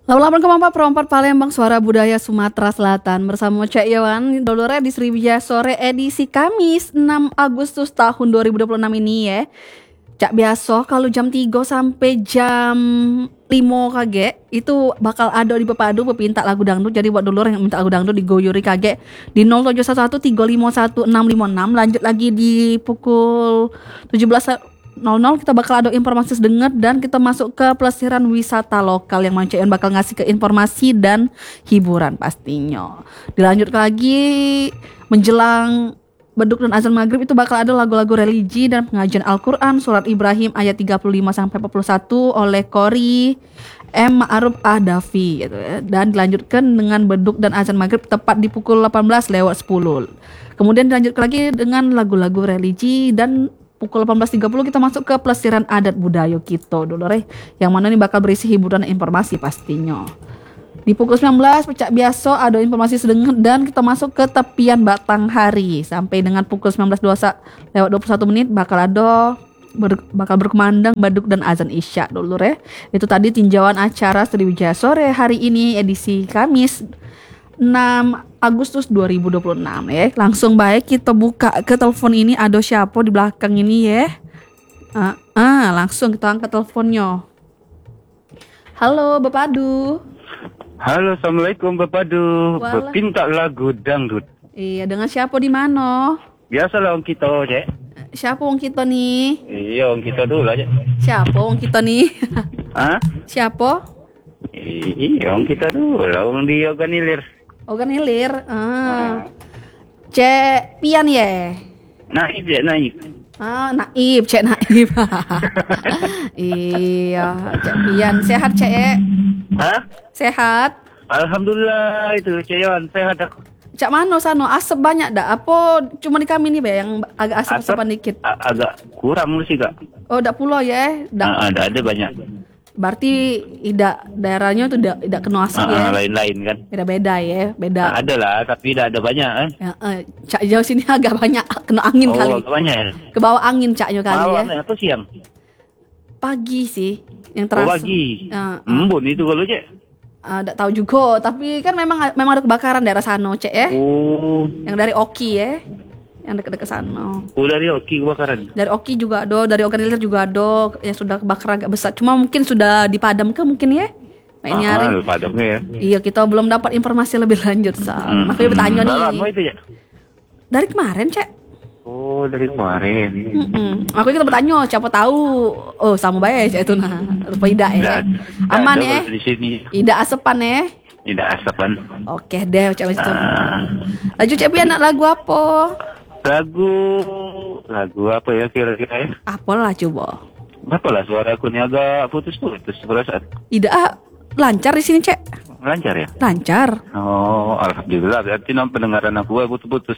Lalu kemampa perompat Palembang Suara Budaya Sumatera Selatan bersama Cek Yawan Dolore di Sriwijaya Sore edisi Kamis 6 Agustus tahun 2026 ini ya. Cak biasa kalau jam 3 sampai jam 5 kage itu bakal ada di Pepadu pepinta lagu dangdut. Jadi buat dulur yang minta lagu dangdut digoyori kage di 0711 351 656. Lanjut lagi di pukul 17.00 kita bakal ada informasi sedengar dan kita masuk ke pelesiran wisata lokal yang Mancayan bakal ngasih ke informasi dan hiburan pastinya. Dilanjut lagi menjelang beduk dan azan maghrib itu bakal ada lagu-lagu religi dan pengajian Al-Quran surat Ibrahim ayat 35 sampai 41 oleh Kori M. Ma'ruf Ahdafi gitu ya. Dan dilanjutkan dengan beduk dan azan maghrib tepat di pukul 18:10. Kemudian dilanjut lagi dengan lagu-lagu religi dan pukul 18.30 kita masuk ke pelesiran adat budaya kita dulu yang mana ini bakal berisi hiburan dan informasi pastinya. Di pukul 19 pecak biasa ada informasi sedengar dan kita masuk ke tepian Batanghari sampai dengan pukul 19.21 bakal ada bakal berkumandang baduk dan azan isya dulu Itu tadi tinjauan acara Sriwijaya Sore hari ini edisi Kamis 6 Agustus 2026 ya. Langsung baik kita buka ke telepon ini, ada siapa di belakang ini ya. Langsung kita angkat teleponnya. Halo Bapak Adu. Halo, assalamualaikum Bapak Du. Berpinta lagu dangdut. Iya, dengan siapa di mana? Biasalah orang kita, Cek. Siapa orang kita nih? Iya, orang kita dulu aja. Siapa orang kita nih? Hah? Siapa? Iya, orang kita dulu lah, orang di Organilir. Organilir. Cek Pian ya? Naib ya, Naib. Naib, Cek Naib. Iya, Cek Pian. Sehat, Cek? Hah? Sehat? Alhamdulillah itu, Cek Yon, sehat aku. Cak mano sano asap banyak dah. Apa cuma di kami nih be yang agak asap-asapan dikit? Agak kurang sih, Kak. Oh, dak pulau ya? Ada banyak. Berarti tidak daerahnya tuh tidak kena asap ya? Lain-lain kan. Beda-beda ya, beda. Ada lah, tapi tidak ada banyak kan. Ya, Cak jauh sini agak banyak kena angin kali. Oh, agak banyak ya? Ke bawah angin Caknya kali ya. Malam atau siang? Pagi sih yang terasa. Pagi. Embun itu kalau Cek. Tidak tahu juga, tapi kan memang ada kebakaran daerah sana Cek ya. Oh. Yang dari Oki ya. Yang dekat-dekat sana. Oh, dari Oki kebakaran. Dari Oki juga ada, dari Organizer juga ada yang sudah kebakaran agak besar. Cuma mungkin sudah dipadamkan mungkin ya. Nyari. Padamnya ya. Iya, kita belum dapat informasi lebih lanjut makanya bertanya nih. Lama itu ya? Dari kemarin, Cek. Oh, dari kemarin. Aku kita bertanya, siapa tahu. Oh, sama baik Cek itu nah. Lupa tidak ya. Aman ya. Di sini. Tidak asepan ya. Tidak asapan. Oke deh, Cek itu. Lanjut Cek, anak lagu apa? Lagu apa ya kira-kira ya? Apalah coba. Apalah suara aku ini agak putus-putus perasaan. Tidak lancar di sini Cek. Lancar ya? Lancar. Oh, alhamdulillah. Berarti pendengaran aku putus-putus.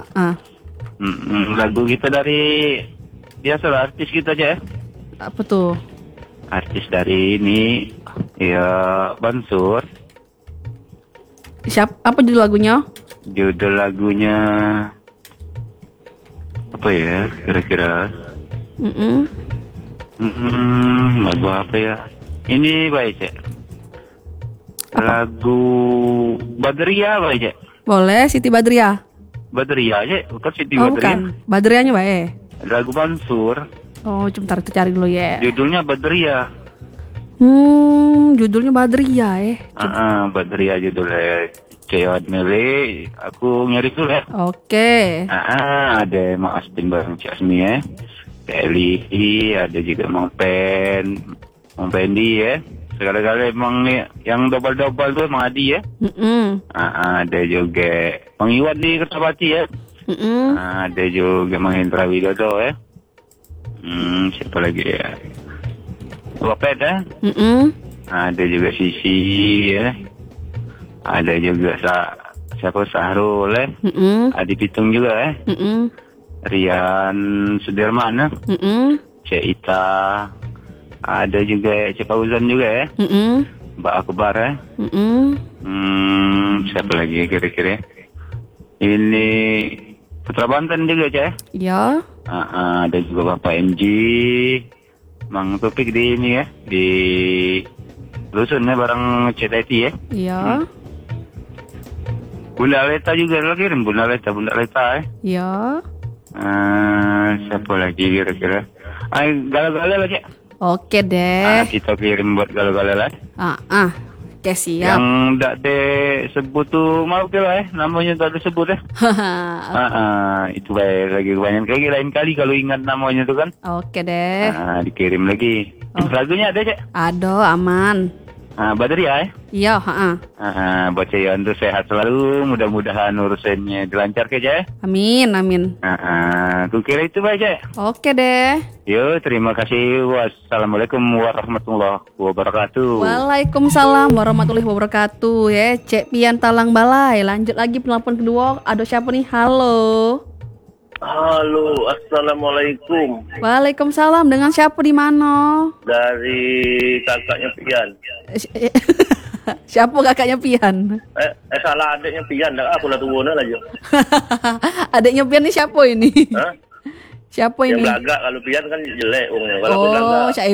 Lagu kita dari biasalah artis kita aja ya. Apa tuh? Artis dari ini ya Bansur. Apa judul lagunya? Judul lagunya apa ya kira-kira? Lagu apa ya? Ini baik Cek. Lagu Badria baik Cek. Boleh, Siti Badriah. Badria Cek, bukan Siti Badriah. Badriah. Bukan, Badriahnya baik. Lagu Mansur. Oh, sebentar kita cari dulu ya. Judulnya Badria. Judulnya Badriah Badria judulnya. Cewek Mele, aku nyari dulu ya. Oke. Ada Mak Aspin bareng Cik Asmi ya. Kelly, ada juga Mang Pendi ya. Segala-gala emang nih, yang double-double tuh Mang Adi ya. Ada juga Mang Iwan di Kertapati ya. Ada juga Mang Hendra Widodo ya. Siapa lagi ya? Lopet ya. Ada juga Sisi ya. Ada juga siapa Sahrul ya. Adi Pitung juga ya. Rian Sudirman ya. Cik Ita. Ada juga Cik Fauzan juga ya. Mbak Akbar ya. Siapa lagi kira-kira? Ini Putra Banten juga Cik ya. Ada juga Bapak MG, Mang Topik di ini ya, di Dusun ya, barang CTT ya. Iya. Bunda Leta juga lo kirim, Bunda Leta ya. Iya. Siapa lagi kira-kira? Gala-gala lagi. Oke deh. Kita kirim buat gala-gala lah. Oke, siap. Yang tak sebut tuh mau ke lah namanya tak disebut ya. Itu baik lagi kebanyakan lagi lain kali kalau ingat namanya tuh kan. Oke deh. Dikirim lagi. Lagunya ada cek? Aduh, aman. Badri ya? Iya, Buat saya untuk sehat selalu, mudah-mudahan urusannya dilancar ke Cek. Amin. Aku kira itu baik Cek. Oke deh. Yo, terima kasih. Wassalamualaikum warahmatullahi wabarakatuh. Waalaikumsalam warahmatullahi wabarakatuh ya. Cek Pian Talang Balai. Lanjut lagi penelpon kedua. Ada siapa nih? Halo. Halo, assalamualaikum. Waalaikumsalam. Dengan siapa di mana? Dari kakaknya Pian. Siapa kakaknya Pian? Salah adiknya Pian. Dah aku lah tua aja. Adiknya Pian ini siapa ini? Hah? Siapa Yang ini? belagak, kalau Pian kan jelek orangnya. Kalau aku belagak. Oh,